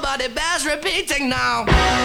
but it bears repeating now.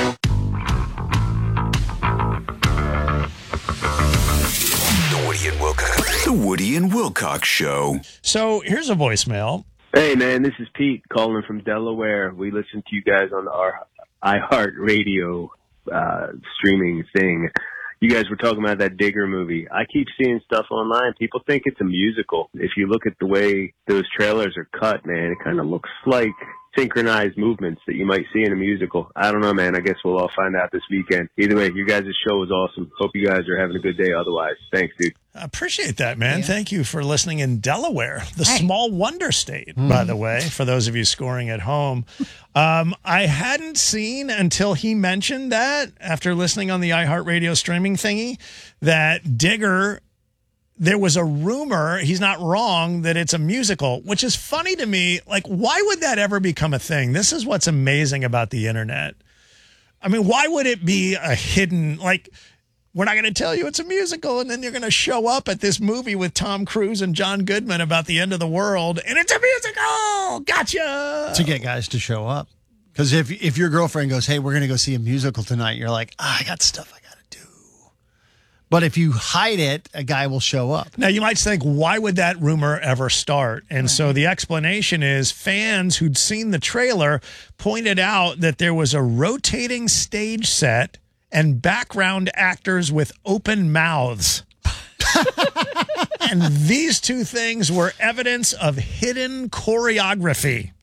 The Woody and Wilcox Show. So here's a voicemail. Hey, man, this is Pete calling from Delaware. We listen to you guys on our iHeartRadio streaming thing. You guys were talking about that Digger movie. I keep seeing stuff online. People think it's a musical. If you look at the way those trailers are cut, man, it kind of looks like synchronized movements that you might see in a musical. I don't know, man. I guess we'll all find out this weekend. Either way, your guys' show was awesome. Hope you guys are having a good day otherwise. Thanks, dude. I appreciate that, man. Yeah. Thank you for listening in Delaware, the small wonder state, by the way, for those of you scoring at home. I hadn't seen until he mentioned that after listening on the iHeartRadio streaming thingy that Digger, there was a rumor, he's not wrong, that it's a musical, which is funny to me. Like, why would that ever become a thing? This is what's amazing about the internet. I mean, why would it be a hidden, like, we're not going to tell you it's a musical, and then you're going to show up at this movie with Tom Cruise and John Goodman about the end of the world, and it's a musical! Gotcha! To get guys to show up. Because if your girlfriend goes, hey, we're going to go see a musical tonight, you're like, I got stuff I got to do. But if you hide it, a guy will show up. Now, you might think, why would that rumor ever start? And so the explanation is fans who'd seen the trailer pointed out that there was a rotating stage set and background actors with open mouths. And these two things were evidence of hidden choreography.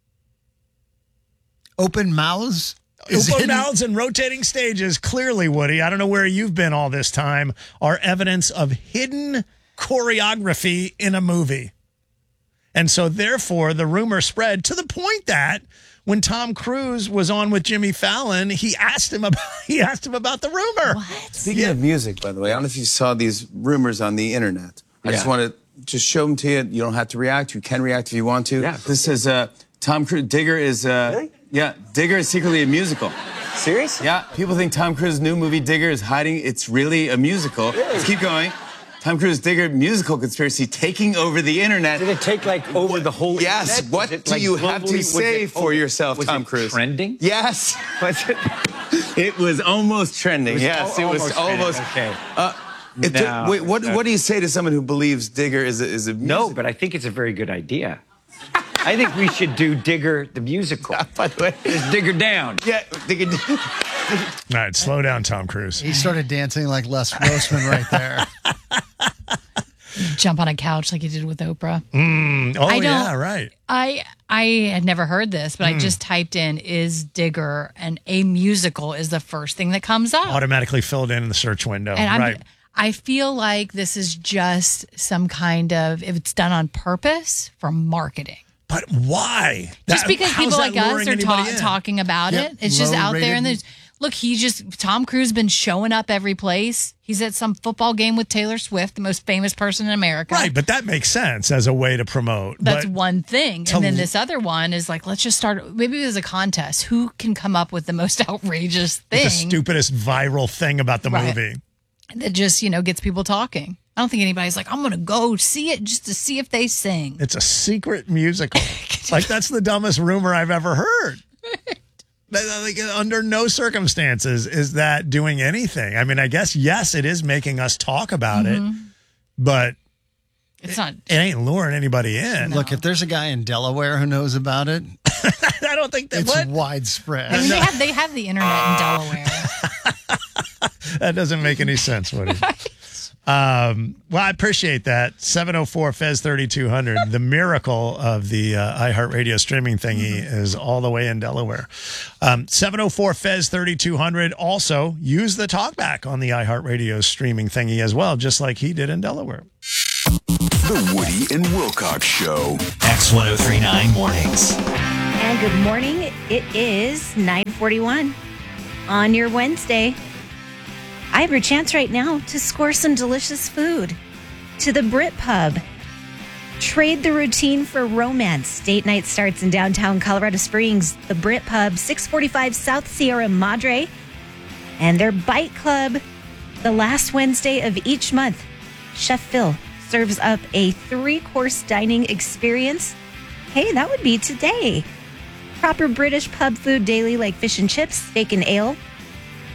Open mouths? Open mouths and rotating stages, clearly, Woody, I don't know where you've been all this time, are evidence of hidden choreography in a movie. And so, therefore, the rumor spread to the point that when Tom Cruise was on with Jimmy Fallon, he asked him about the rumor. What? Speaking of music, by the way, I don't know if you saw these rumors on the internet. I just want to just show them to you. You don't have to react. You can react if you want to. Yeah. This is Tom Cruise. Digger is really? Yeah, Digger is secretly a musical. Serious? Yeah. People think Tom Cruise's new movie Digger is hiding. It's really a musical. Really? Let's keep going. Tom Cruise Digger musical conspiracy taking over the internet. Did it take like over the whole internet? Yes. What do you have to say for yourself, Tom Cruise? Trending? Yes. Was it? It was almost trending. Yes, it was almost. Okay. Wait, what do you say to someone who believes Digger is a musical? No, but I think it's a very good idea. I think we should do Digger the musical. By the way, just Digger down. Yeah, Digger down. All right, slow down, Tom Cruise. He started dancing like Les Grossman right there. Jump on a couch like he did with Oprah. Yeah, right. I had never heard this, but I just typed in, is Digger, and a musical is the first thing that comes up. Automatically filled in the search window. And I feel like this is just some kind of, if it's done on purpose, for marketing. But why? Just because people like us are talking about it. It's just out there. And look, Tom Cruise been showing up every place. He's at some football game with Taylor Swift, the most famous person in America. Right, but that makes sense as a way to promote. That's one thing. And then this other one is like, let's just start, maybe there's a contest. Who can come up with the most outrageous thing? The stupidest viral thing about the movie. That just, gets people talking. I don't think anybody's like, I'm going to go see it just to see if they sing. It's a secret musical. Like, that's the dumbest rumor I've ever heard. Like, under no circumstances is that doing anything. I mean, I guess, yes, it is making us talk about it, but it's not. It ain't luring anybody in. No. Look, if there's a guy in Delaware who knows about it, I don't think it's widespread. I mean, they have the internet in Delaware. That doesn't make any sense, Woody. Well, I appreciate that. 704 Fez 3200. The miracle of the iHeartRadio streaming thingy is all the way in Delaware. 704 Fez 3200. Also, use the talkback on the iHeartRadio streaming thingy as well, just like he did in Delaware. The Woody and Wilcox Show. X1039 Mornings. And good morning. It is 9:41 on your Wednesday. I have your chance right now to score some delicious food to the Brit Pub. Trade the routine for romance. Date night starts in downtown Colorado Springs. The Brit Pub, 645 South Sierra Madre. And their Bite Club, the last Wednesday of each month. Chef Phil serves up a 3-course dining experience. Hey, that would be today. proper British pub food daily like fish and chips, steak and ale,